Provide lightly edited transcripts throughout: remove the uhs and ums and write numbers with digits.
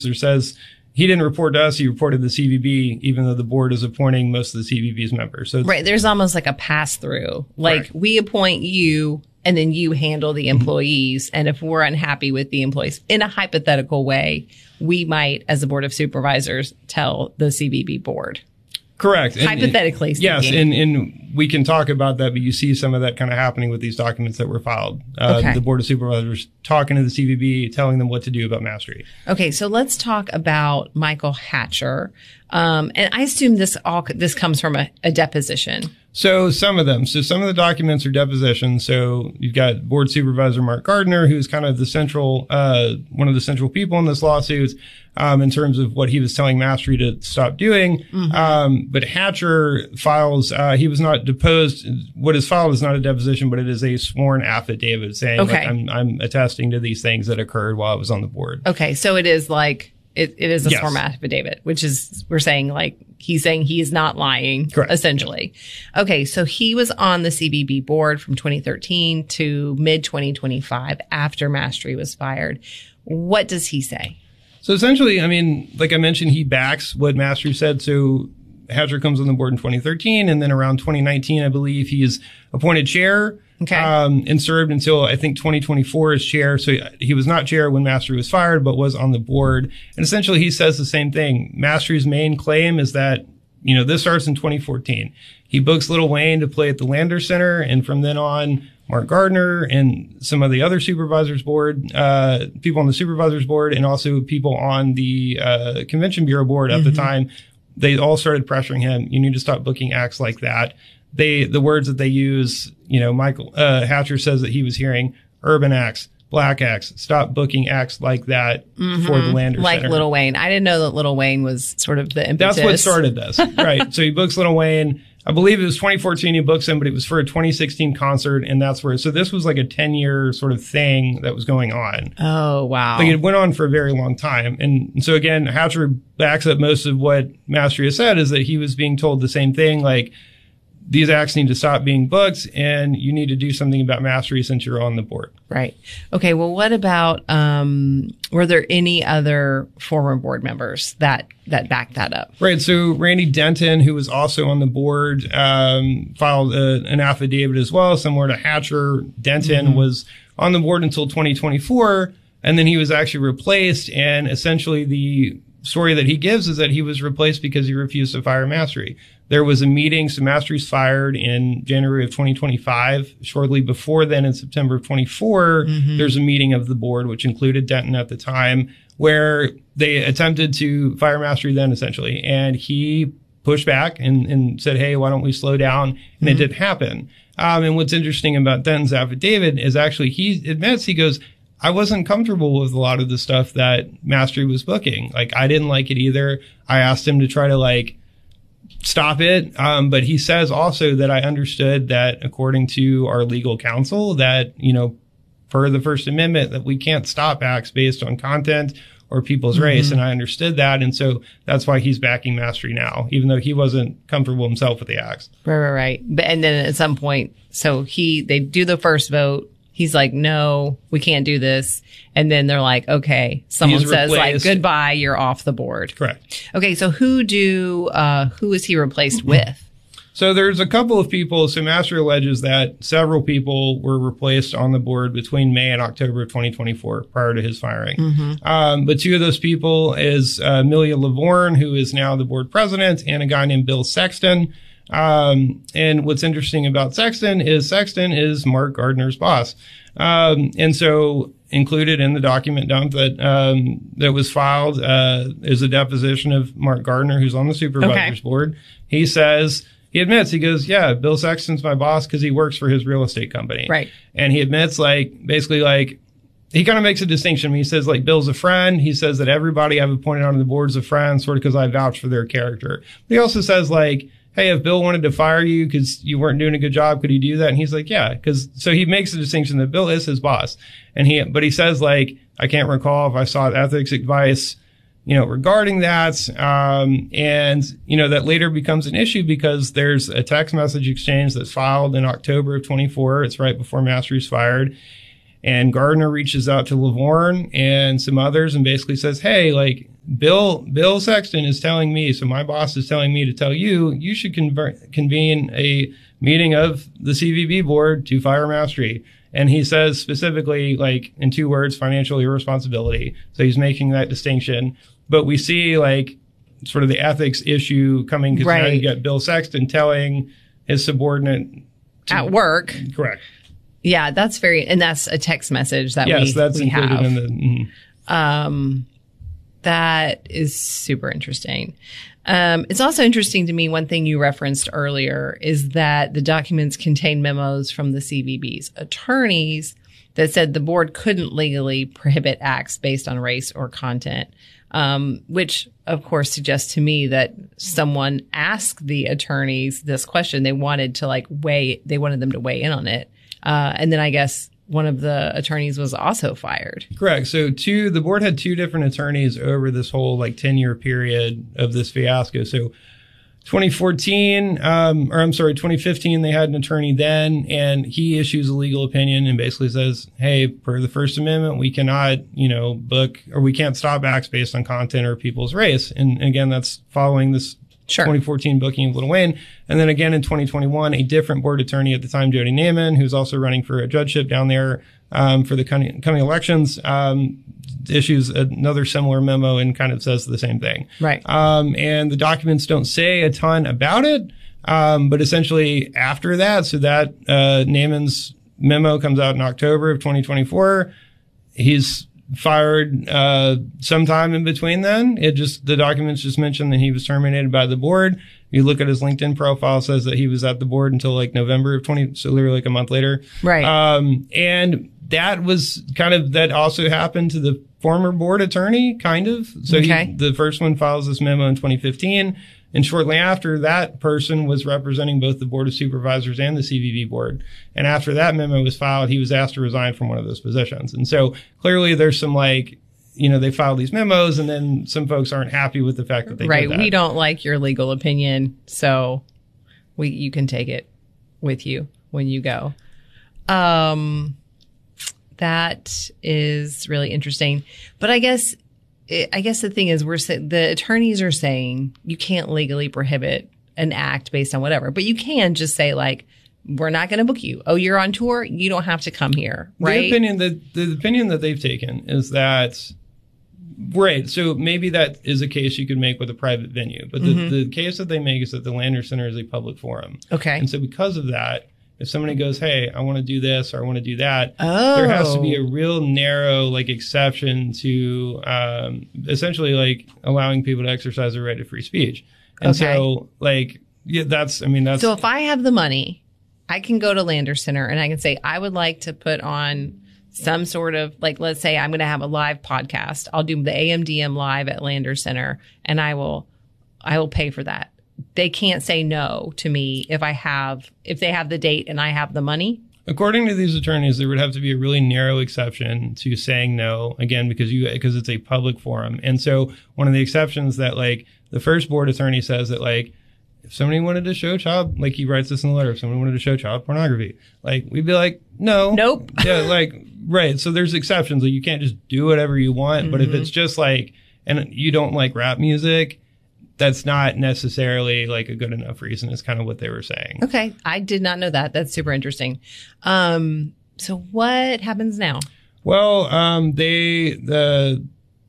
says he didn't report to us. He reported to the CVB, even though the board is appointing most of the CVB's members. So right. There's almost like a pass through. Like correct. We appoint you and then you handle the employees. And if we're unhappy with the employees in a hypothetical way, we might, as a board of supervisors, tell the CVB board. Correct. Hypothetically speaking. Yes, and we can talk about that, but you see some of that kind of happening with these documents that were filed. Okay. The Board of Supervisors talking to the CVB, telling them what to do about mastery. Okay, so let's talk about Michael Hatcher. And I assume this comes from a deposition. So some of them. So some of the documents are depositions. So you've got Board Supervisor Mark Gardner, who's kind of the central, one of the central people in this lawsuit, in terms of what he was telling Mastery to stop doing. Mm-hmm. But Hatcher files, he was not deposed. What is filed is not a deposition, but it is a sworn affidavit saying, okay, like, I'm attesting to these things that occurred while I was on the board. Okay. So it is like, it is a yes. sworn affidavit, which is, we're saying like, he's saying he is not lying, correct, essentially. Okay. So he was on the CVB board from 2013 to mid 2025 after Mastery was fired. What does he say? So essentially, I mean, like I mentioned, he backs what Mastery said. So Hatcher comes on the board in 2013, and then around 2019, I believe he's appointed chair. Okay. And served until I think 2024 as chair. So he was not chair when Mastery was fired, but was on the board. And essentially he says the same thing. Mastery's main claim is that, you know, this starts in 2014. He books Lil Wayne to play at the Lander Center. And from then on, Mark Gardner and some of the other supervisors board, people on the supervisors board, and also people on the, Convention Bureau board at the time, they all started pressuring him. You need to stop booking acts like that. The words that they use, you know, Michael, Hatcher says that he was hearing urban acts, black acts, stop booking acts like that for the Lander Center. Like Lil Wayne. I didn't know that Lil Wayne was sort of the impetus. That's what started this. Right. So he books Lil Wayne. I believe it was 2014 he books him, but it was for a 2016 concert. And that's where, so this was like a 10-year sort of thing that was going on. Oh, wow. Like it went on for a very long time. And so again, Hatcher backs up most of what Mastery has said is that he was being told the same thing, like, these acts need to stop being booked and you need to do something about Mastery since you're on the board. Right. Okay. Well, what about, were there any other former board members that backed that up? Right. So Randy Denton, who was also on the board, filed an affidavit as well, similar to Hatcher. Denton was on the board until 2024, and then he was actually replaced. And essentially the story that he gives is that he was replaced because he refused to fire Mastery. There was a meeting, so Mastery's fired in January of 2025. Shortly before then, in September of 24, there's a meeting of the board, which included Denton at the time, where they attempted to fire Mastery then, essentially. And he pushed back and said, hey, why don't we slow down? And it didn't happen. And what's interesting about Denton's affidavit is actually he admits, he goes, I wasn't comfortable with a lot of the stuff that Mastery was booking. Like, I didn't like it either. I asked him to try to, like, stop it. But he says also that I understood that according to our legal counsel that, you know, per the First Amendment, that we can't stop acts based on content or people's race. And I understood that. And so that's why he's backing Mastery now, even though he wasn't comfortable himself with the acts. Right. But, and then at some point, so they do the first vote. He's like, no, we can't do this. And then they're like, okay, someone says like, goodbye, you're off the board. Correct. Okay. So who is he replaced with? So there's a couple of people. So Mastery alleges that several people were replaced on the board between May and October of 2024 prior to his firing. But two of those people is Amelia Lavorne, who is now the board president, and a guy named Bill Sexton. And what's interesting about Sexton is Mark Gardner's boss. And so included in the document dump that was filed, is a deposition of Mark Gardner, who's on the supervisors board. He admits, he goes, yeah, Bill Sexton's my boss because he works for his real estate company. Right. And he admits, like, basically, like, he kind of makes a distinction. He says, like, Bill's a friend. He says that everybody I've appointed onto the board is a friend, sort of because I vouch for their character. But he also says, like, hey, if Bill wanted to fire you because you weren't doing a good job, could he do that? And he's like, yeah, so he makes the distinction that Bill is his boss. But he says, like, I can't recall if I sought ethics advice, you know, regarding that. And, you know, that later becomes an issue because there's a text message exchange that's filed in October of 24. It's right before Mastery's fired. And Gardner reaches out to Lavorne and some others and basically says, hey, like Bill Sexton is telling me, so my boss is telling me to tell you, you should convene a meeting of the CVB board to fire Mastery. And he says specifically, like in 2 words, financial irresponsibility. So he's making that distinction. But we see like sort of the ethics issue coming because now you got Bill Sexton telling his subordinate at work. Correct. Yeah, that's and that's a text message that that's we included have. In the, that is super interesting. It's also interesting to me, one thing you referenced earlier is that the documents contain memos from the CVB's attorneys that said the board couldn't legally prohibit acts based on race or content, which of course suggests to me that someone asked the attorneys this question. They wanted to they wanted them to weigh in on it. And then I guess one of the attorneys was also fired. Correct. So the board had 2 different attorneys over this whole 10-year period of this fiasco. So 2015, they had an attorney then, and he issues a legal opinion and basically says, hey, per the First Amendment, we cannot, book, or we can't stop acts based on content or people's race. And again, that's following this 2014 booking of Lil Wayne. And then again in 2021, a different board attorney at the time, Jody Naiman, who's also running for a judgeship down there for the coming elections, issues another similar memo and kind of says the same thing. Right. And the documents don't say a ton about it, but essentially after that, so that Naiman's memo comes out in October of 2024, he's fired sometime in between then. The documents just mentioned that he was terminated by the board. You look at his LinkedIn profile, it says that he was at the board until November of 20, so literally a month later. Right. And that was that also happened to the former board attorney, kind of. So the first one files this memo in 2015. And shortly after, that person was representing both the Board of Supervisors and the CVB board. And after that memo was filed, he was asked to resign from one of those positions. And so clearly there's some they filed these memos and then some folks aren't happy with the fact that they did that. We don't like your legal opinion, so you can take it with you when you go. That is really interesting. But I guess the thing is, the attorneys are saying you can't legally prohibit an act based on whatever, but you can just say we're not going to book you. Oh, you're on tour. You don't have to come here. Right. The opinion that they've taken is that, right. So maybe that is a case you could make with a private venue, but the case that they make is that the Landers Center is a public forum. Okay. And so because of that, if somebody goes, hey, I want to do this or I want to do that, there has to be a real narrow exception to essentially allowing people to exercise their right to free speech. And so that's. So if I have the money, I can go to Landers Center and I can say, I would like to put on some sort of let's say I'm going to have a live podcast. I'll do the AMDM live at Landers Center and I will pay for that. They can't say no to me if they have the date and I have the money. According to these attorneys, there would have to be a really narrow exception to saying no, again, because it's a public forum. And so one of the exceptions that the first board attorney says that if somebody wanted to show child, he writes this in the letter, if somebody wanted to show child pornography, we'd be no. Nope. Yeah, right. So there's exceptions. You can't just do whatever you want. But if it's just and you don't like rap music, that's not necessarily a good enough reason is kind of what they were saying. Okay. I did not know that. That's super interesting. So what happens now? Well, the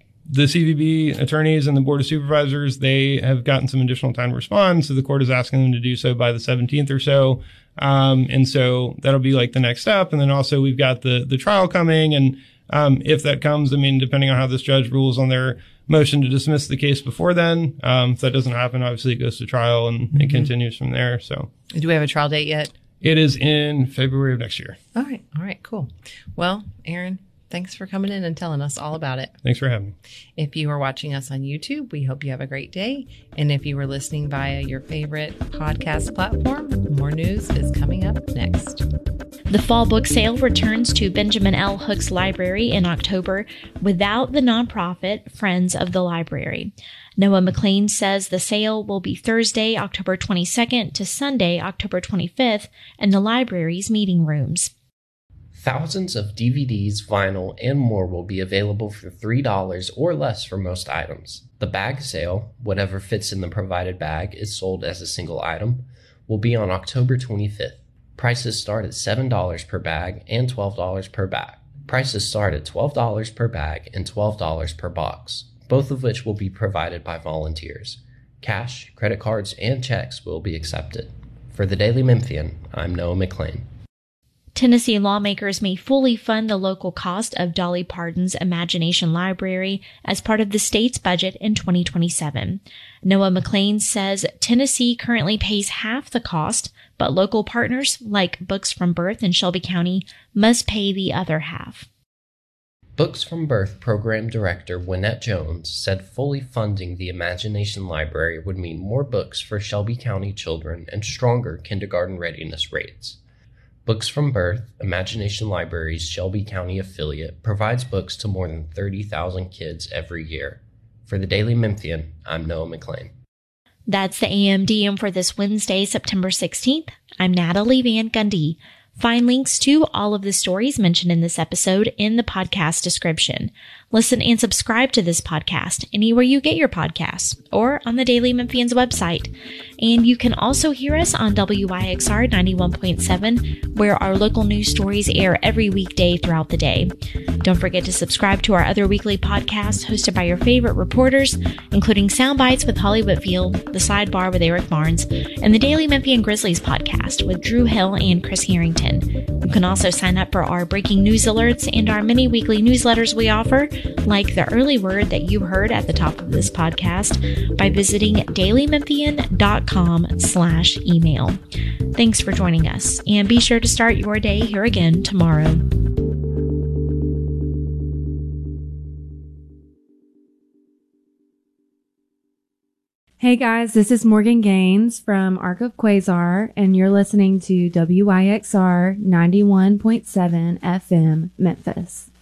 CVB attorneys and the Board of Supervisors, they have gotten some additional time to respond. So the court is asking them to do so by the 17th or so. And so that'll be the next step. And then also we've got the trial coming. And if that comes, depending on how this judge rules on their motion to dismiss the case before then, if that doesn't happen, obviously it goes to trial and it continues from there. So, do we have a trial date yet? It is in February of next year. All right, cool. Well, Aaron, thanks for coming in and telling us all about it. Thanks for having me. If you are watching us on YouTube, we hope you have a great day. And if you were listening via your favorite podcast platform, more news is coming up next. The fall book sale returns to Benjamin L. Hooks Library in October without the nonprofit Friends of the Library. Noah McLean says the sale will be Thursday, October 22nd to Sunday, October 25th in the library's meeting rooms. Thousands of DVDs, vinyl, and more will be available for $3 or less for most items. The bag sale, whatever fits in the provided bag is sold as a single item, will be on October 25th. Prices start at $7 per bag and $12 per bag. Prices start at $12 per bag and $12 per box, both of which will be provided by volunteers. Cash, credit cards, and checks will be accepted. For the Daily Memphian, I'm Noah McLean. Tennessee lawmakers may fully fund the local cost of Dolly Parton's Imagination Library as part of the state's budget in 2027. Noah McLean says Tennessee currently pays half the cost, but local partners like Books from Birth in Shelby County must pay the other half. Books from Birth Program Director Wynette Jones said fully funding the Imagination Library would mean more books for Shelby County children and stronger kindergarten readiness rates. Books from Birth, Imagination Library's Shelby County affiliate, provides books to more than 30,000 kids every year. For the Daily Memphian, I'm Noah McLean. That's the AMDM for this Wednesday, September 16th. I'm Natalie Van Gundy. Find links to all of the stories mentioned in this episode in the podcast description. Listen and subscribe to this podcast anywhere you get your podcasts or on the Daily Memphian's website. And you can also hear us on WYXR 91.7, where our local news stories air every weekday throughout the day. Don't forget to subscribe to our other weekly podcasts hosted by your favorite reporters, including Sound Bites with Holly Whitfield, The Sidebar with Eric Barnes, and the Daily Memphian Grizzlies podcast with Drew Hill and Chris Harrington. You can also sign up for our breaking news alerts and our many weekly newsletters we offer, like the early word that you heard at the top of this podcast, by visiting dailymemphian.com/email. Thanks for joining us, and be sure to start your day here again tomorrow. Hey guys, this is Morgan Gaines from Arc of Quasar, and you're listening to WYXR 91.7 FM Memphis.